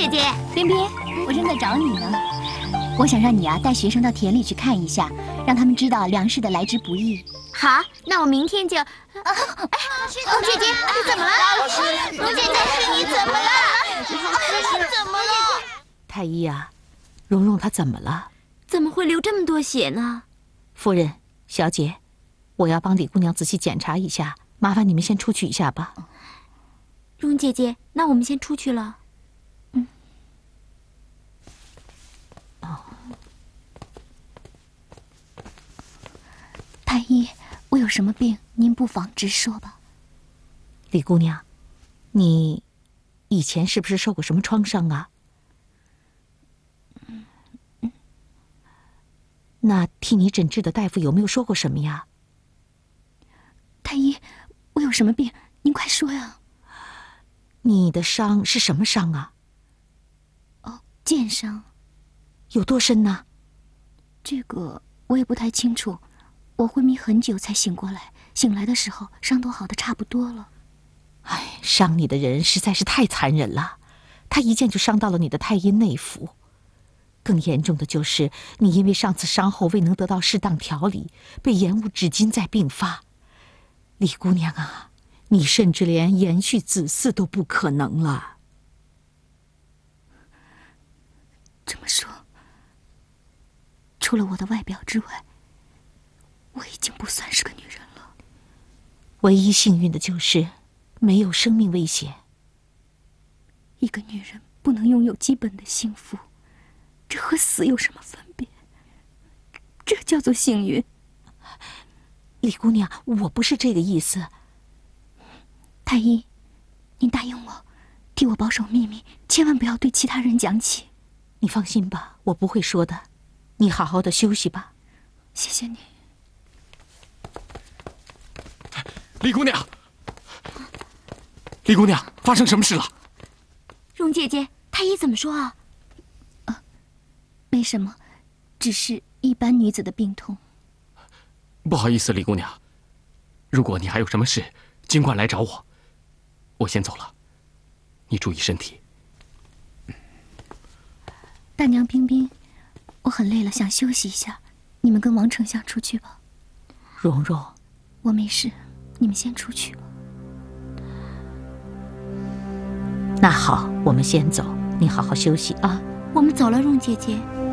姐姐， 冰冰，我正在找你呢。我想让你啊带学生到田里去看一下，让他们知道粮食的来之不易。 好，那我明天就。龙姐姐，你怎么了？龙姐姐，你怎么了？你怎么了？ 太医啊，蓉蓉她怎么了？ 怎么会流这么多血呢？ 夫人，小姐，我要帮李姑娘仔细检查一下，麻烦你们先出去一下吧。 蓉姐姐，那我们先出去了。 太医，我有什么病，您不妨直说吧。 李姑娘，你以前是不是受过什么创伤啊？那替你诊治的大夫有没有说过什么呀？ 太医，我有什么病，您快说呀。 你的伤是什么伤啊？ 哦，箭伤。 有多深呢？ 这个我也不太清楚。我昏迷很久才醒过来，醒来的时候伤都好的差不多了。 哎，伤你的人实在是太残忍了，他一剑就伤到了你的太阴内府。更严重的就是你因为上次伤后未能得到适当调理，被延误至今再并发。李姑娘啊，你甚至连延续子嗣都不可能了。 这么说，除了我的外表之外，我已经不算是个女人了。 唯一幸运的就是没有生命危险。 一个女人不能拥有基本的幸福，这和死有什么分别？这叫做幸运。 李姑娘，我不是这个意思。 太医，您答应我，替我保守秘密，千万不要对其他人讲起。 你放心吧，我不会说的。你好好的休息吧。 谢谢你。 李姑娘，李姑娘，发生什么事了？ 蓉姐姐，太医怎么说啊？ 没什么，只是一般女子的病痛。 不好意思，李姑娘，如果你还有什么事，尽管来找我。我先走了，你注意身体。 大娘冰冰，我很累了，想休息一下，你们跟王丞相出去吧。 蓉蓉， 我没事，你们先出去吧。 那好，我们先走，你好好休息啊。 我们走了，蓉姐姐。